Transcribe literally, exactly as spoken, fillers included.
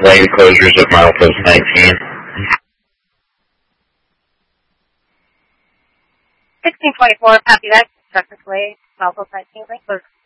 lane closures at milepost nineteen. sixteen twenty-four, copy that. Traffic way, milepost nineteen, lane closure.